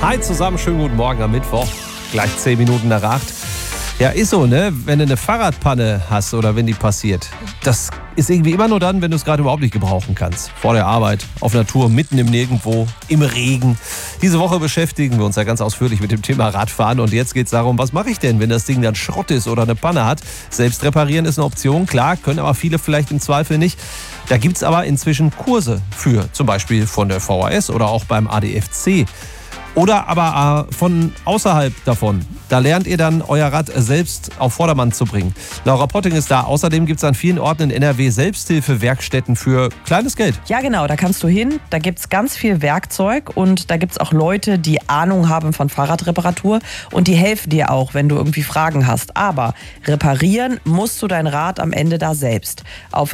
Hi zusammen, schönen guten Morgen am Mittwoch. Gleich 10 Minuten nach 8. Ja, ist so, ne? Wenn du eine Fahrradpanne hast oder wenn die passiert, das ist irgendwie immer nur dann, wenn du es gerade überhaupt nicht gebrauchen kannst. Vor der Arbeit, auf einer Tour, mitten im Nirgendwo, im Regen. Diese Woche beschäftigen wir uns ja ganz ausführlich mit dem Thema Radfahren. Und jetzt geht es darum, was mache ich denn, wenn das Ding dann Schrott ist oder eine Panne hat? Selbst reparieren ist eine Option, klar, können aber viele vielleicht im Zweifel nicht. Da gibt es aber inzwischen Kurse für, zum Beispiel von der VHS oder auch beim ADFC. Oder aber von außerhalb davon. Da lernt ihr dann, euer Rad selbst auf Vordermann zu bringen. Laura Potting ist da. Außerdem gibt es an vielen Orten in NRW Selbsthilfewerkstätten für kleines Geld. Ja, genau, da kannst du hin. Da gibt es ganz viel Werkzeug und da gibt es auch Leute, die Ahnung haben von Fahrradreparatur und die helfen dir auch, wenn du irgendwie Fragen hast. Aber reparieren musst du dein Rad am Ende da selbst. Auf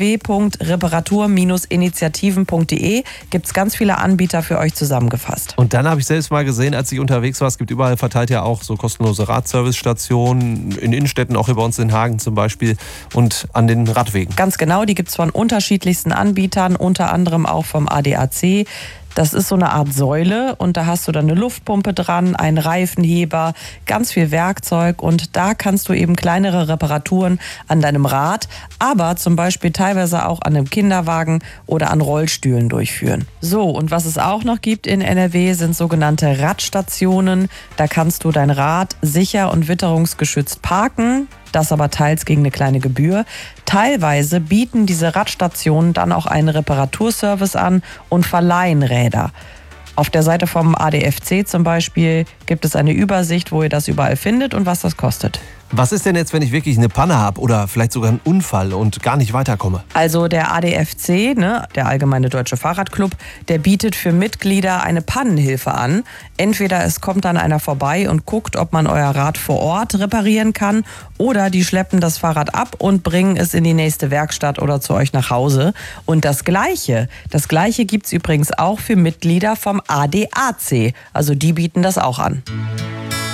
www.reparatur-initiativen.de gibt es ganz viele Anbieter für euch zusammengefasst. Und dann habe ich selbst mal gesehen, als ich unterwegs war, es gibt überall verteilt ja auch so kostenlose Radservicestationen, in Innenstädten, auch hier bei uns in Hagen zum Beispiel und an den Radwegen. Ganz genau, die gibt es von unterschiedlichsten Anbietern, unter anderem auch vom ADAC. Das ist so eine Art Säule und da hast du dann eine Luftpumpe dran, einen Reifenheber, ganz viel Werkzeug und da kannst du eben kleinere Reparaturen an deinem Rad, aber zum Beispiel teilweise auch an einem Kinderwagen oder an Rollstühlen durchführen. So, und was es auch noch gibt in NRW sind sogenannte Radstationen. Da kannst du dein Rad sicher und witterungsgeschützt parken. Das aber teils gegen eine kleine Gebühr. Teilweise bieten diese Radstationen dann auch einen Reparaturservice an und verleihen Räder. Auf der Seite vom ADFC zum Beispiel gibt es eine Übersicht, wo ihr das überall findet und was das kostet. Was ist denn jetzt, wenn ich wirklich eine Panne habe oder vielleicht sogar einen Unfall und gar nicht weiterkomme? Also der ADFC, der Allgemeine Deutsche Fahrradclub, der bietet für Mitglieder eine Pannenhilfe an. Entweder es kommt dann einer vorbei und guckt, ob man euer Rad vor Ort reparieren kann, oder die schleppen das Fahrrad ab und bringen es in die nächste Werkstatt oder zu euch nach Hause. Und das Gleiche gibt es übrigens auch für Mitglieder vom ADAC. Also die bieten das auch an.